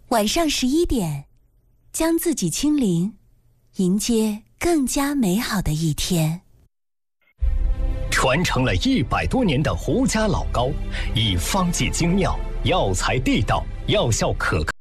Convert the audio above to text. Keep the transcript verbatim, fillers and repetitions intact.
晚上十一点，将自己清零，迎接更加美好的一天。 传承了一百多年的胡家老高，以方剂精妙，药材地道，药效可靠。